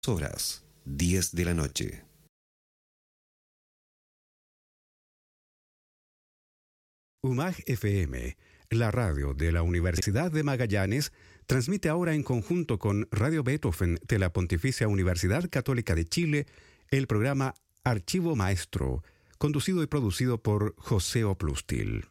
horas, 10 de la noche. UMAG FM, la radio de la Universidad de Magallanes, transmite ahora en conjunto con Radio Beethoven de la Pontificia Universidad Católica de Chile el programa Archivo Maestro, conducido y producido por José Oplustil.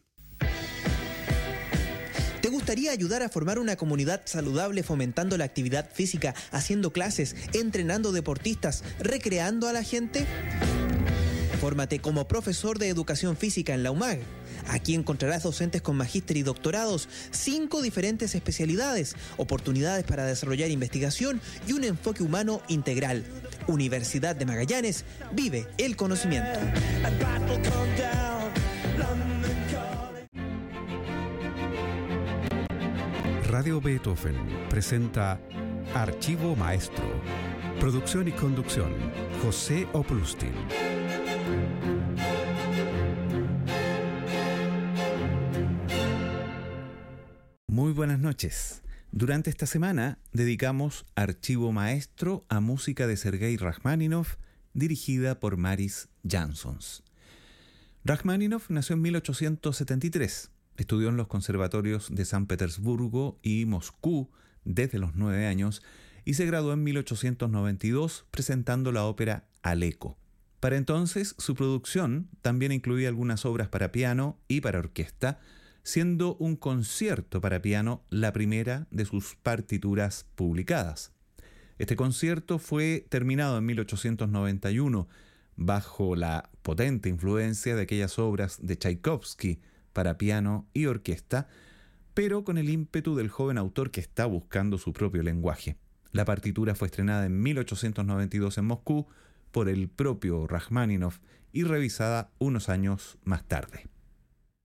¿Te gustaría ayudar a formar una comunidad saludable fomentando la actividad física, haciendo clases, entrenando deportistas, recreando a la gente? Fórmate como profesor de educación física en la UMAG. Aquí encontrarás docentes con magíster y doctorados, 5 diferentes especialidades, oportunidades para desarrollar investigación y un enfoque humano integral. Universidad de Magallanes, vive el conocimiento. Radio Beethoven presenta Archivo Maestro. Producción y conducción, José Oplustil. Muy buenas noches. Durante esta semana dedicamos Archivo Maestro a música de Sergei Rachmaninoff, dirigida por Maris Jansons. Rachmaninoff nació en 1873. Estudió en los conservatorios de San Petersburgo y Moscú desde los 9 años y se graduó en 1892 presentando la ópera Aleko. Para entonces, su producción también incluía algunas obras para piano y para orquesta, siendo un concierto para piano la primera de sus partituras publicadas. Este concierto fue terminado en 1891 bajo la potente influencia de aquellas obras de Tchaikovsky para piano y orquesta, pero con el ímpetu del joven autor que está buscando su propio lenguaje. La partitura fue estrenada en 1892 en Moscú por el propio Rachmaninoff y revisada unos años más tarde.